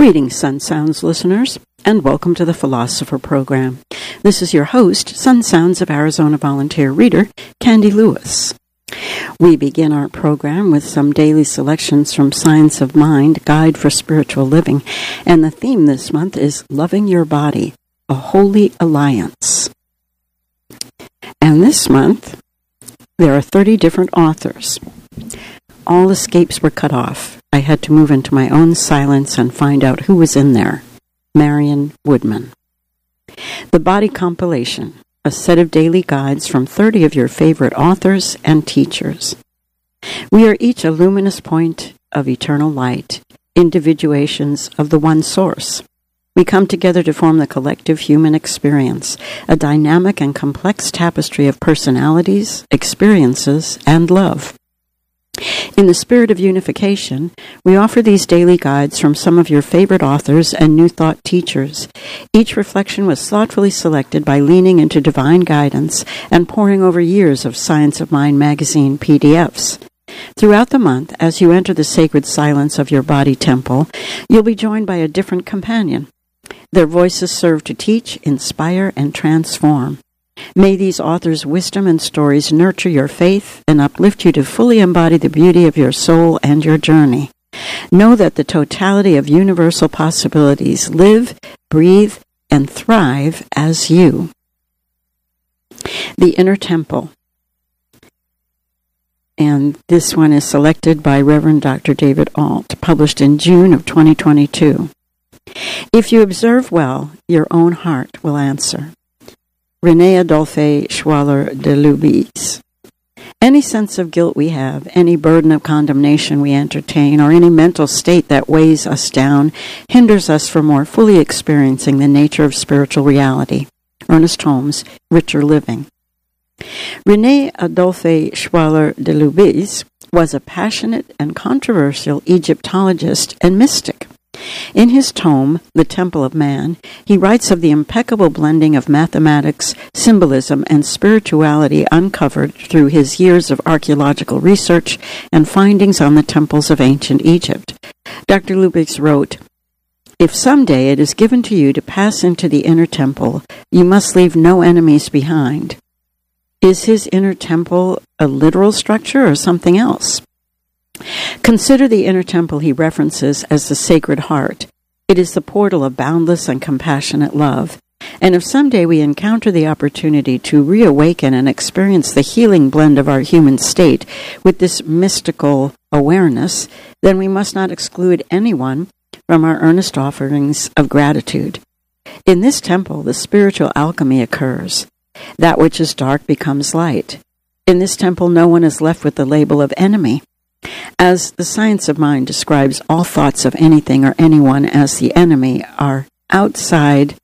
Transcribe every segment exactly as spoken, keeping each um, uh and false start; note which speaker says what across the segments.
Speaker 1: Greetings, Sun Sounds listeners, and welcome to the Philosopher Program. This is your host, Sun Sounds of Arizona volunteer reader, Candy Lewis. We begin our program with some daily selections from Science of Mind, Guide for Spiritual Living, and the theme this month is Loving Your Body, a Holy Alliance. And this month, there are thirty different authors. All escapes were cut off. I had to move into my own silence and find out who was in there. Marion Woodman. The Body Compilation, a set of daily guides from thirty of your favorite authors and teachers. We are each a luminous point of eternal light, individuations of the one source. We come together to form the collective human experience, a dynamic and complex tapestry of personalities, experiences, and love. In the spirit of unification, we offer these daily guides from some of your favorite authors and New Thought teachers. Each reflection was thoughtfully selected by leaning into divine guidance and poring over years of Science of Mind magazine P D Fs. Throughout the month, as you enter the sacred silence of your body temple, you'll be joined by a different companion. Their voices serve to teach, inspire, and transform. May these authors' wisdom and stories nurture your faith and uplift you to fully embody the beauty of your soul and your journey. Know that the totality of universal possibilities live, breathe, and thrive as you. The Inner Temple. And this one is selected by Reverend Doctor David Alt, published in June of twenty twenty-two. If you observe well, your own heart will answer. René Adolphe Schwaller de Lubies. Any sense of guilt we have, any burden of condemnation we entertain, or any mental state that weighs us down, hinders us from more fully experiencing the nature of spiritual reality. Ernest Holmes, Richer Living. René Adolphe Schwaller de Lubies was a passionate and controversial Egyptologist and mystic. In his tome, The Temple of Man, he writes of the impeccable blending of mathematics, symbolism, and spirituality uncovered through his years of archaeological research and findings on the temples of ancient Egypt. Doctor Lubies wrote, "If someday it is given to you to pass into the inner temple, you must leave no enemies behind." Is his inner temple a literal structure or something else? Consider the inner temple he references as the Sacred Heart. It is the portal of boundless and compassionate love. And if someday we encounter the opportunity to reawaken and experience the healing blend of our human state with this mystical awareness, then we must not exclude anyone from our earnest offerings of gratitude. In this temple, the spiritual alchemy occurs. That which is dark becomes light. In this temple, no one is left with the label of enemy. As the Science of Mind describes all thoughts of anything or anyone as the enemy, are outside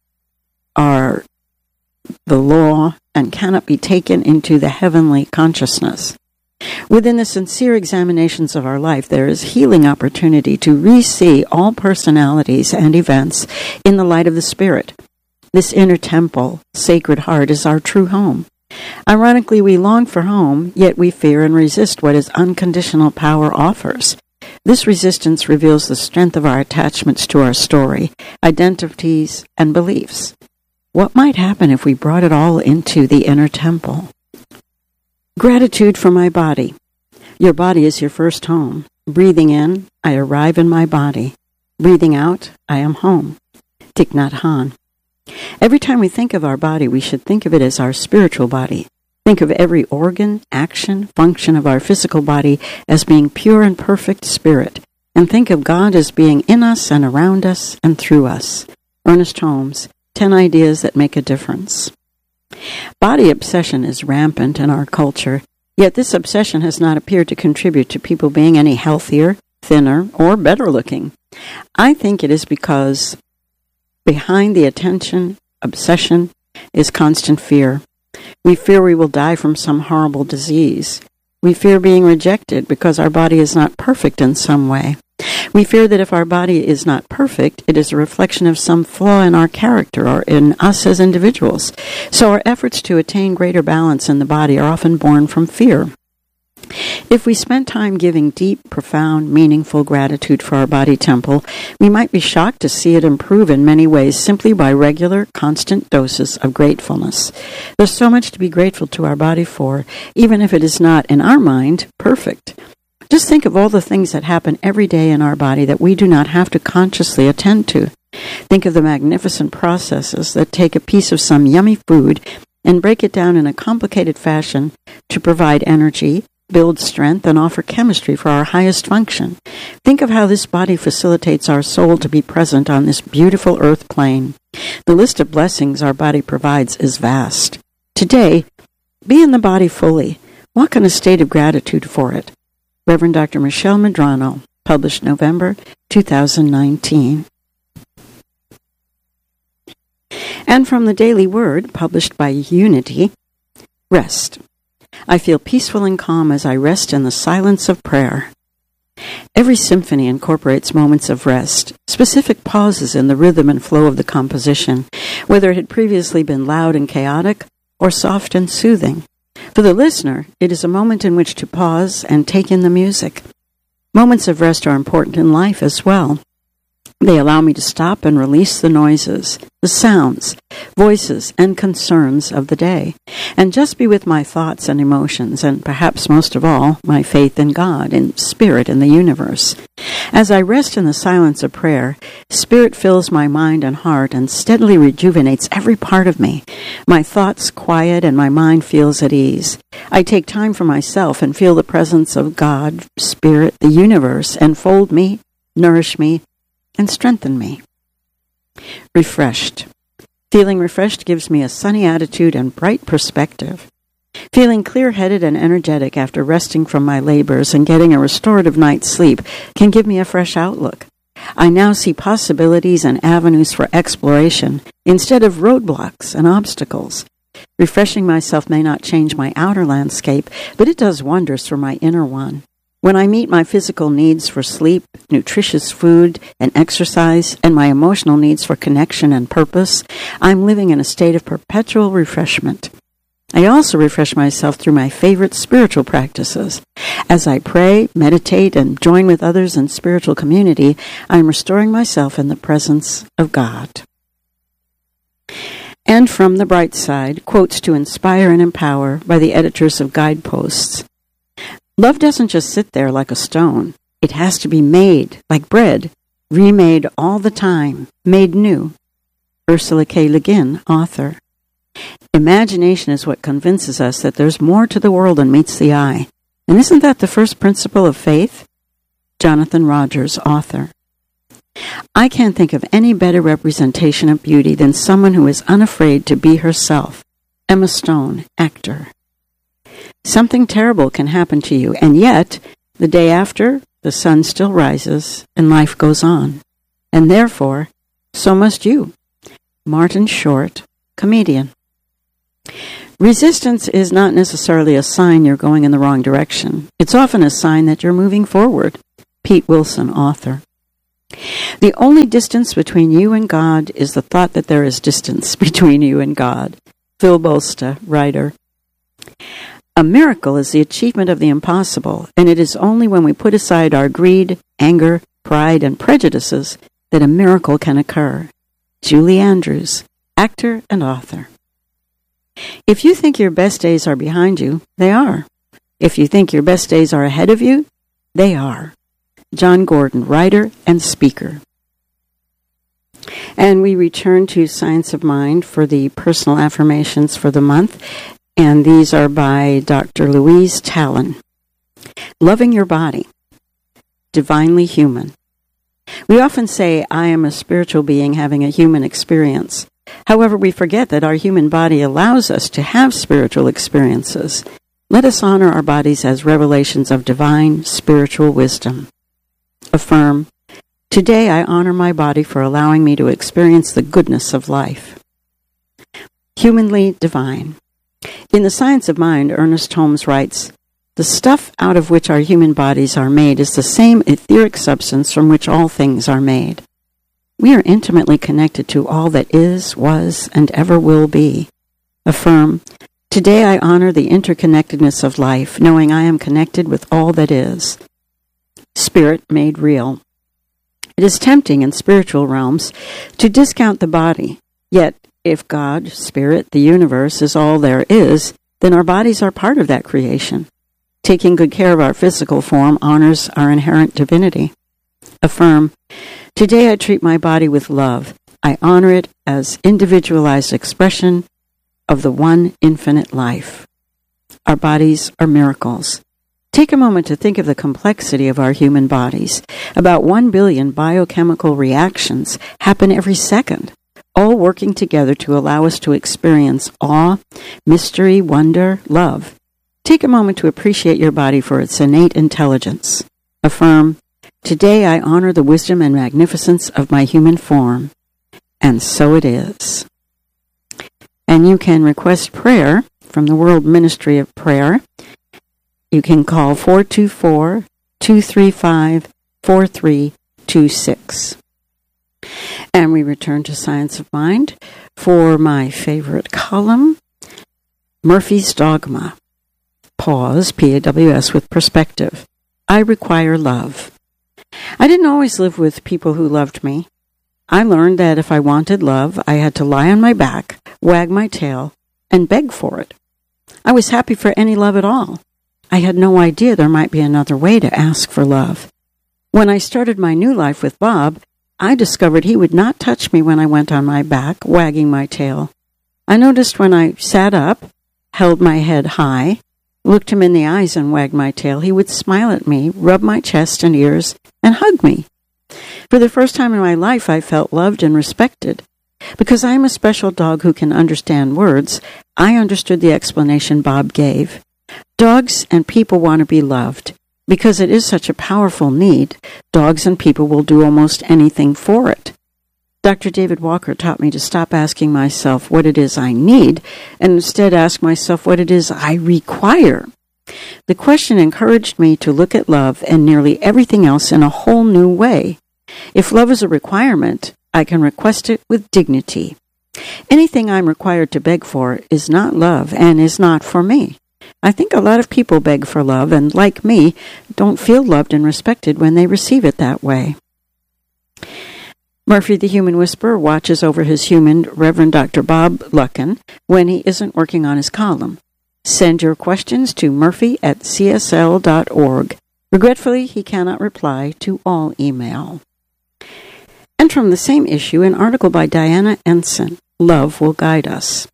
Speaker 1: are the law and cannot be taken into the heavenly consciousness. Within the sincere examinations of our life, there is healing opportunity to re-see all personalities and events in the light of the Spirit. This inner temple, Sacred Heart, is our true home. Ironically, we long for home, yet we fear and resist what His unconditional power offers. This resistance reveals the strength of our attachments to our story, identities, and beliefs. What might happen if we brought it all into the inner temple? Gratitude for my body. Your body is your first home. Breathing in, I arrive in my body. Breathing out, I am home. Thich Nhat Hanh. Every time we think of our body, we should think of it as our spiritual body. Think of every organ, action, function of our physical body as being pure and perfect spirit, and think of God as being in us and around us and through us. Ernest Holmes, Ten Ideas That Make a Difference. Body obsession is rampant in our culture, yet this obsession has not appeared to contribute to people being any healthier, thinner, or better looking. I think it is because behind the attention, obsession, is constant fear. We fear we will die from some horrible disease. We fear being rejected because our body is not perfect in some way. We fear that if our body is not perfect, it is a reflection of some flaw in our character or in us as individuals. So our efforts to attain greater balance in the body are often born from fear. If we spent time giving deep, profound, meaningful gratitude for our body temple, we might be shocked to see it improve in many ways simply by regular, constant doses of gratefulness. There's so much to be grateful to our body for, even if it is not, in our mind, perfect. Just think of all the things that happen every day in our body that we do not have to consciously attend to. Think of the magnificent processes that take a piece of some yummy food and break it down in a complicated fashion to provide energy, build strength, and offer chemistry for our highest function. Think of how this body facilitates our soul to be present on this beautiful earth plane. The list of blessings our body provides is vast. Today, be in the body fully. Walk in a state of gratitude for it. Reverend Doctor Michelle Medrano, published November two thousand nineteen. And from the Daily Word, published by Unity, rest. I feel peaceful and calm as I rest in the silence of prayer. Every symphony incorporates moments of rest, specific pauses in the rhythm and flow of the composition, whether it had previously been loud and chaotic or soft and soothing. For the listener, it is a moment in which to pause and take in the music. Moments of rest are important in life as well. They allow me to stop and release the noises, the sounds, voices, and concerns of the day, and just be with my thoughts and emotions, and perhaps most of all, my faith in God, in Spirit, in the universe. As I rest in the silence of prayer, Spirit fills my mind and heart and steadily rejuvenates every part of me. My thoughts quiet and my mind feels at ease. I take time for myself and feel the presence of God, Spirit, the universe, enfold me, nourish me, and strengthen me. Refreshed. Feeling refreshed gives me a sunny attitude and bright perspective. Feeling clear-headed and energetic after resting from my labors and getting a restorative night's sleep can give me a fresh outlook. I now see possibilities and avenues for exploration instead of roadblocks and obstacles. Refreshing myself may not change my outer landscape, but it does wonders for my inner one. When I meet my physical needs for sleep, nutritious food, and exercise, and my emotional needs for connection and purpose, I'm living in a state of perpetual refreshment. I also refresh myself through my favorite spiritual practices. As I pray, meditate, and join with others in spiritual community, I'm restoring myself in the presence of God. And from the bright side, quotes to inspire and empower by the editors of Guideposts. Love doesn't just sit there like a stone. It has to be made, like bread, remade all the time, made new. Ursula K. Le Guin, author. Imagination is what convinces us that there's more to the world than meets the eye. And isn't that the first principle of faith? Jonathan Rogers, author. I can't think of any better representation of beauty than someone who is unafraid to be herself. Emma Stone, actor. Something terrible can happen to you, and yet, the day after, the sun still rises, and life goes on. And therefore, so must you. Martin Short, comedian. Resistance is not necessarily a sign you're going in the wrong direction. It's often a sign that you're moving forward. Pete Wilson, author. The only distance between you and God is the thought that there is distance between you and God. Phil Bolsta, writer. A miracle is the achievement of the impossible, and it is only when we put aside our greed, anger, pride, and prejudices that a miracle can occur. Julie Andrews, actor and author. If you think your best days are behind you, they are. If you think your best days are ahead of you, they are. John Gordon, writer and speaker. And we return to Science of Mind for the personal affirmations for the month. And these are by Doctor Louise Talon. Loving your body. Divinely human. We often say, I am a spiritual being having a human experience. However, we forget that our human body allows us to have spiritual experiences. Let us honor our bodies as revelations of divine spiritual wisdom. Affirm, today I honor my body for allowing me to experience the goodness of life. Humanly divine. In The Science of Mind, Ernest Holmes writes, the stuff out of which our human bodies are made is the same etheric substance from which all things are made. We are intimately connected to all that is, was, and ever will be. Affirm, Today I honor the interconnectedness of life, knowing I am connected with all that is. Spirit made real. It is tempting in spiritual realms to discount the body, yet if God, Spirit, the universe is all there is, then our bodies are part of that creation. Taking good care of our physical form honors our inherent divinity. Affirm, today I treat my body with love. I honor it as individualized expression of the one infinite life. Our bodies are miracles. Take a moment to think of the complexity of our human bodies. About one billion biochemical reactions happen every second, all working together to allow us to experience awe, mystery, wonder, love. Take a moment to appreciate your body for its innate intelligence. Affirm, today I honor the wisdom and magnificence of my human form. And so it is. And you can request prayer from the World Ministry of Prayer. You can call four two four, two three five, four three two six. And we return to Science of Mind for my favorite column, Murphy's Dogma. Pause, P A W S, with perspective. I require love. I didn't always live with people who loved me. I learned that if I wanted love, I had to lie on my back, wag my tail, and beg for it. I was happy for any love at all. I had no idea there might be another way to ask for love. When I started my new life with Bob, I discovered he would not touch me when I went on my back, wagging my tail. I noticed when I sat up, held my head high, looked him in the eyes and wagged my tail, he would smile at me, rub my chest and ears, and hug me. For the first time in my life, I felt loved and respected. Because I am a special dog who can understand words, I understood the explanation Bob gave. Dogs and people want to be loved. Because it is such a powerful need, dogs and people will do almost anything for it. Doctor David Walker taught me to stop asking myself what it is I need, and instead ask myself what it is I require. The question encouraged me to look at love and nearly everything else in a whole new way. If love is a requirement, I can request it with dignity. Anything I'm required to beg for is not love and is not for me. I think a lot of people beg for love and, like me, don't feel loved and respected when they receive it that way. Murphy the Human Whisperer watches over his human, Reverend Doctor Bob Luckin, when he isn't working on his column. Send your questions to murphy at c s l dot org. Regretfully, he cannot reply to all email. And from the same issue, an article by Diana Ensign, Love Will Guide Us.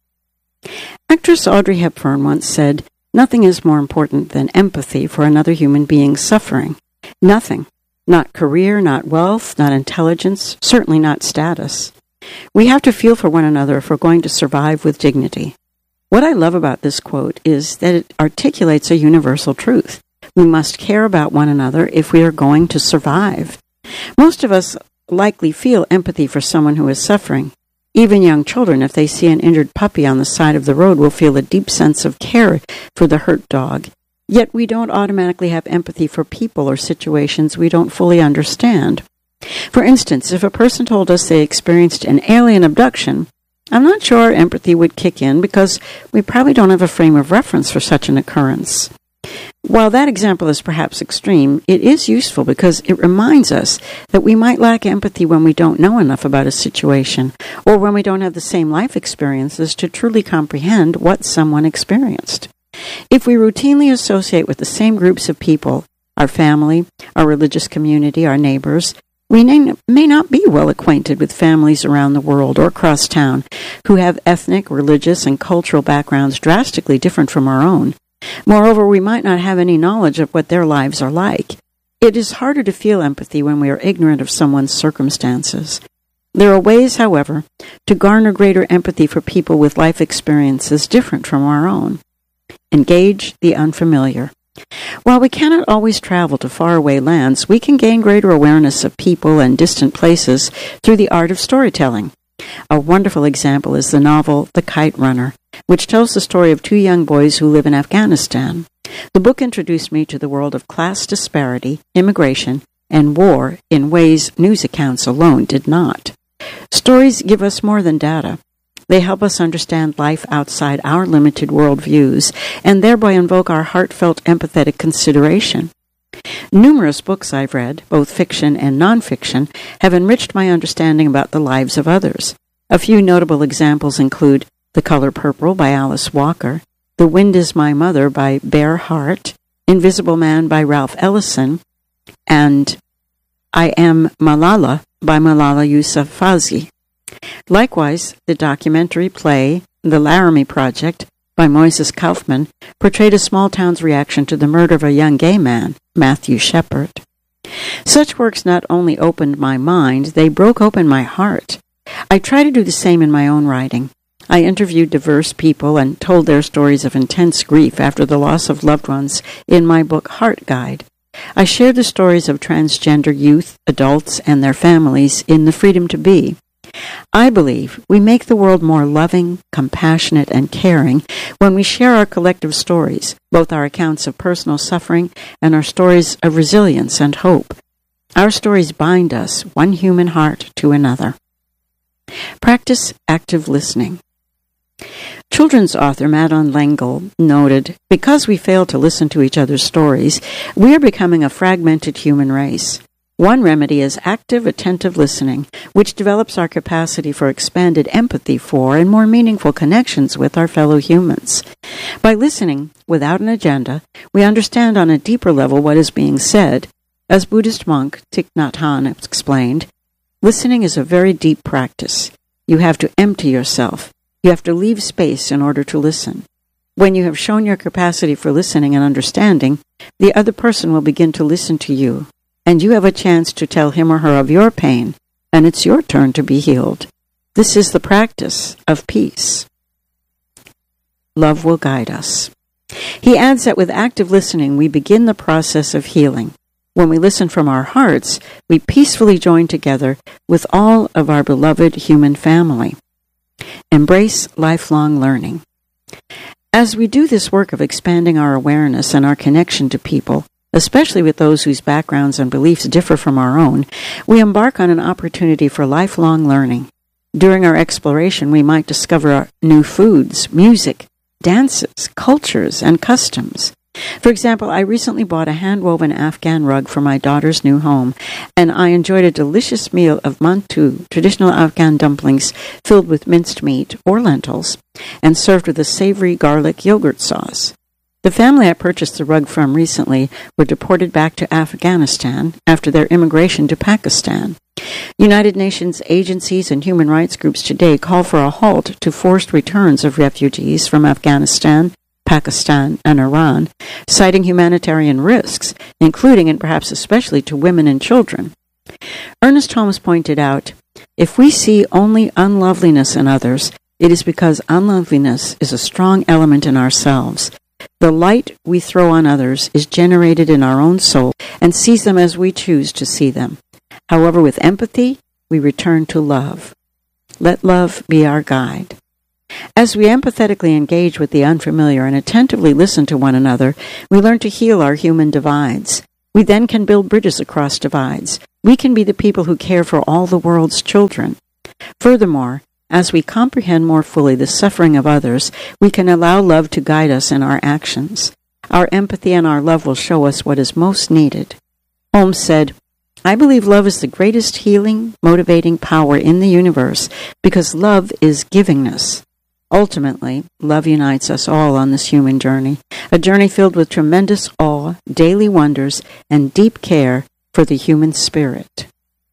Speaker 1: Actress Audrey Hepburn once said, "Nothing is more important than empathy for another human being's suffering. Nothing. Not career, not wealth, not intelligence, certainly not status. We have to feel for one another if we're going to survive with dignity." What I love about this quote is that it articulates a universal truth. We must care about one another if we are going to survive. Most of us likely feel empathy for someone who is suffering. Even young children, if they see an injured puppy on the side of the road, will feel a deep sense of care for the hurt dog. Yet we don't automatically have empathy for people or situations we don't fully understand. For instance, if a person told us they experienced an alien abduction, I'm not sure our empathy would kick in because we probably don't have a frame of reference for such an occurrence. While that example is perhaps extreme, it is useful because it reminds us that we might lack empathy when we don't know enough about a situation, or when we don't have the same life experiences to truly comprehend what someone experienced. If we routinely associate with the same groups of people, our family, our religious community, our neighbors, we may not be well acquainted with families around the world or across town who have ethnic, religious, and cultural backgrounds drastically different from our own. Moreover, we might not have any knowledge of what their lives are like. It is harder to feel empathy when we are ignorant of someone's circumstances. There are ways, however, to garner greater empathy for people with life experiences different from our own. Engage the unfamiliar. While we cannot always travel to faraway lands, we can gain greater awareness of people and distant places through the art of storytelling. A wonderful example is the novel The Kite Runner, which tells the story of two young boys who live in Afghanistan. The book introduced me to the world of class disparity, immigration, and war in ways news accounts alone did not. Stories give us more than data. They help us understand life outside our limited worldviews and thereby invoke our heartfelt, empathetic consideration. Numerous books I've read, both fiction and nonfiction, have enriched my understanding about the lives of others. A few notable examples include The Color Purple by Alice Walker, The Wind is My Mother by Bear Hart, Invisible Man by Ralph Ellison, and I Am Malala by Malala Yousafzai. Likewise, the documentary play The Laramie Project by Moises Kaufman portrayed a small town's reaction to the murder of a young gay man, Matthew Shepard. Such works not only opened my mind, they broke open my heart. I try to do the same in my own writing. I interviewed diverse people and told their stories of intense grief after the loss of loved ones in my book Heart Guide. I shared the stories of transgender youth, adults, and their families in The Freedom to Be. I believe we make the world more loving, compassionate, and caring when we share our collective stories, both our accounts of personal suffering and our stories of resilience and hope. Our stories bind us, one human heart to another. Practice active listening. Children's author Madeline L'Engle noted, because we fail to listen to each other's stories, we are becoming a fragmented human race. One remedy is active, attentive listening, which develops our capacity for expanded empathy for and more meaningful connections with our fellow humans. By listening, without an agenda, we understand on a deeper level what is being said. As Buddhist monk Thich Nhat Hanh explained, listening is a very deep practice. You have to empty yourself. You have to leave space in order to listen. When you have shown your capacity for listening and understanding, the other person will begin to listen to you, and you have a chance to tell him or her of your pain, and it's your turn to be healed. This is the practice of peace. Love will guide us. He adds that with active listening, we begin the process of healing. When we listen from our hearts, we peacefully join together with all of our beloved human family. Embrace lifelong learning. As we do this work of expanding our awareness and our connection to people, especially with those whose backgrounds and beliefs differ from our own, we embark on an opportunity for lifelong learning. During our exploration, we might discover new foods, music, dances, cultures, and customs. For example, I recently bought a hand-woven Afghan rug for my daughter's new home, and I enjoyed a delicious meal of mantu, traditional Afghan dumplings filled with minced meat or lentils, and served with a savory garlic yogurt sauce. The family I purchased the rug from recently were deported back to Afghanistan after their immigration to Pakistan. United Nations agencies and human rights groups today call for a halt to forced returns of refugees from Afghanistan, Pakistan, and Iran, citing humanitarian risks, including and perhaps especially to women and children. Ernest Holmes pointed out, if we see only unloveliness in others, it is because unloveliness is a strong element in ourselves. The light we throw on others is generated in our own soul and sees them as we choose to see them. However, with empathy, we return to love. Let love be our guide. As we empathetically engage with the unfamiliar and attentively listen to one another, we learn to heal our human divides. We then can build bridges across divides. We can be the people who care for all the world's children. Furthermore, as we comprehend more fully the suffering of others, we can allow love to guide us in our actions. Our empathy and our love will show us what is most needed. Holmes said, I believe love is the greatest healing, motivating power in the universe because love is givingness. Ultimately, love unites us all on this human journey, a journey filled with tremendous awe, daily wonders, and deep care for the human spirit.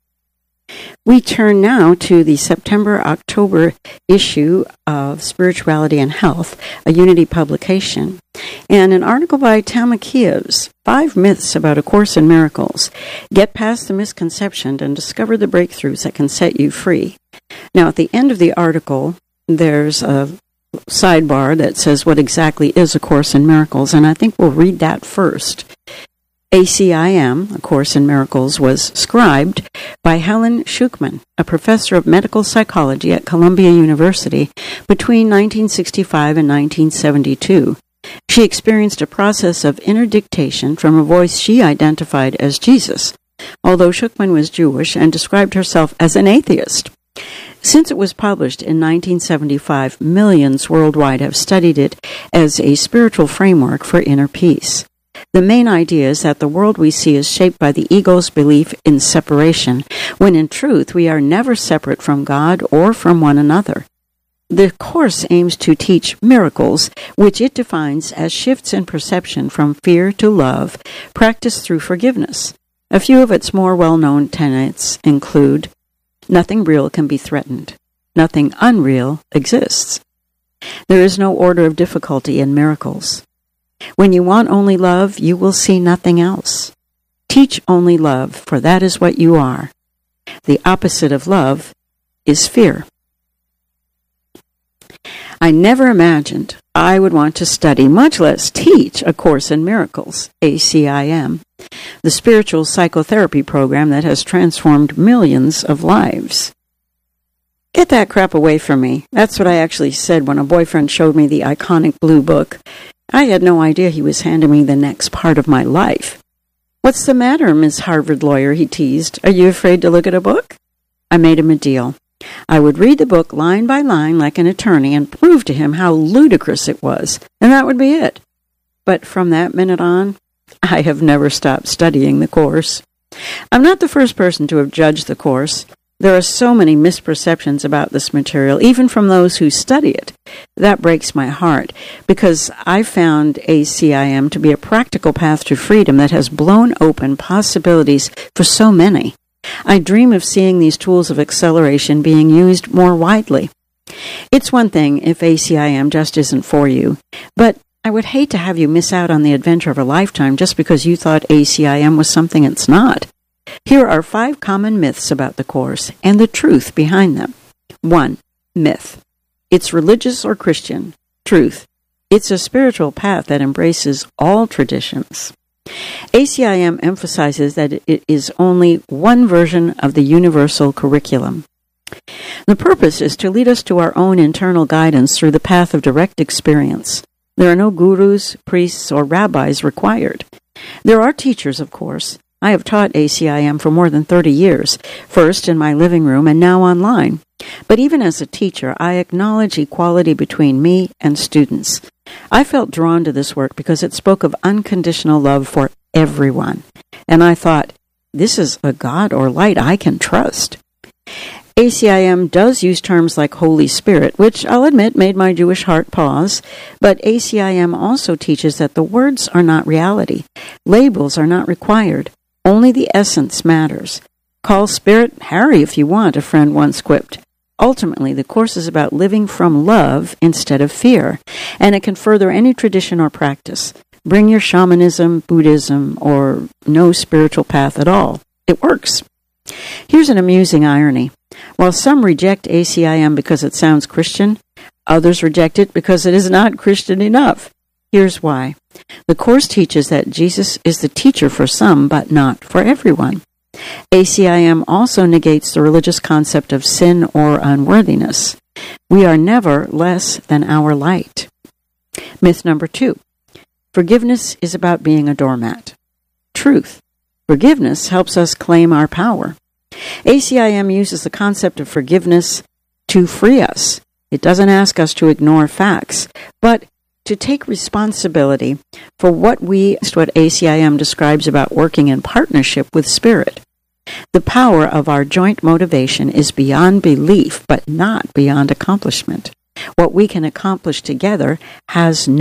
Speaker 1: We turn now to the September-October issue of Spirituality and Health, a Unity publication, and an article by Tamakievs, Five Myths About A Course in Miracles. Get past the misconception and discover the breakthroughs that can set you free. Now, at the end of the article, there's a sidebar that says what exactly is A Course in Miracles, and I think we'll read that first. A C I M, A Course in Miracles, was scribed by Helen Schucman, a professor of medical psychology at Columbia University between nineteen sixty-five and nineteen seventy-two. She experienced a process of inner dictation from a voice she identified as Jesus, although Schucman was Jewish and described herself as an atheist. Since it was published in nineteen seventy-five, millions worldwide have studied it as a spiritual framework for inner peace. The main idea is that the world we see is shaped by the ego's belief in separation, when in truth we are never separate from God or from one another. The Course aims to teach miracles, which it defines as shifts in perception from fear to love, practiced through forgiveness. A few of its more well-known tenets include: nothing real can be threatened. Nothing unreal exists. There is no order of difficulty in miracles. When you want only love, you will see nothing else. Teach only love, for that is what you are. The opposite of love is fear. I never imagined I would want to study, much less teach, A Course in Miracles, A C I M, the spiritual psychotherapy program that has transformed millions of lives. Get that crap away from me. That's what I actually said when a boyfriend showed me the iconic blue book. I had no idea he was handing me the next part of my life. "What's the matter, Miss Harvard lawyer?" he teased. "Are you afraid to look at a book?" I made him a deal. I would read the book line by line like an attorney and prove to him how ludicrous it was, and that would be it. But from that minute on, I have never stopped studying the Course. I'm not the first person to have judged the Course. There are so many misperceptions about this material, even from those who study it. That breaks my heart, because I found A C I M to be a practical path to freedom that has blown open possibilities for so many. I dream of seeing these tools of acceleration being used more widely. It's one thing if A C I M just isn't for you, but I would hate to have you miss out on the adventure of a lifetime just because you thought A C I M was something it's not. Here are five common myths about the Course and the truth behind them. One. Myth. It's religious or Christian. Truth. It's a spiritual path that embraces all traditions. A C I M emphasizes that it is only one version of the universal curriculum. The purpose is to lead us to our own internal guidance through the path of direct experience. There are no gurus, priests, or rabbis required. There are teachers, of course. I have taught A C I M for more than thirty years, first in my living room and now online. But even as a teacher, I acknowledge equality between me and students. I felt drawn to this work because it spoke of unconditional love for everyone. And I thought, this is a God or light I can trust. A C I M does use terms like Holy Spirit, which I'll admit made my Jewish heart pause, but A C I M also teaches that the words are not reality. Labels are not required. Only the essence matters. Call Spirit Harry if you want, a friend once quipped. Ultimately, the Course is about living from love instead of fear, and it can further any tradition or practice. Bring your shamanism, Buddhism, or no spiritual path at all. It works. Here's an amusing irony. While some reject A C I M because it sounds Christian, others reject it because it is not Christian enough. Here's why. The Course teaches that Jesus is the teacher for some, but not for everyone. A C I M also negates the religious concept of sin or unworthiness. We are never less than our light. Myth number two. Forgiveness is about being a doormat. Truth. Forgiveness helps us claim our power. A C I M uses the concept of forgiveness to free us. It doesn't ask us to ignore facts, but to take responsibility for what we, what A C I M describes about working in partnership with Spirit. The power of our joint motivation is beyond belief, but not beyond accomplishment. What we can accomplish together has no